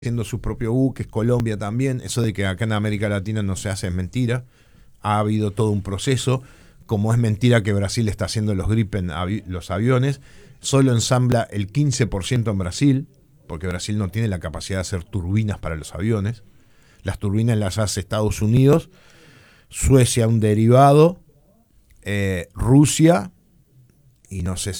haciendo sus propios buques, Colombia también. Eso de que acá en América Latina no se hace es mentira. Ha habido todo un proceso, como es mentira que Brasil está haciendo los Gripen, los aviones. Solo ensambla el 15% en Brasil, porque Brasil no tiene la capacidad de hacer turbinas para los aviones. Las turbinas las hace Estados Unidos, Suecia un derivado, Rusia, y no sé